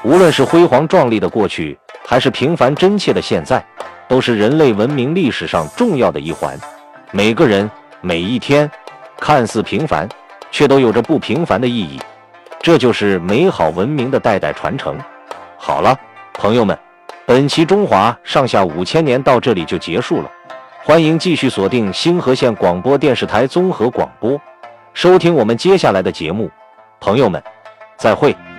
无论是辉煌壮丽的过去，还是平凡真切的现在，都是人类文明历史上重要的一环。每个人，每一天，看似平凡，却都有着不平凡的意义。这就是美好文明的代代传承。好了，朋友们，本期中华上下5000年到这里就结束了。欢迎继续锁定星河县广播电视台综合广播，收听我们接下来的节目。朋友们，再会。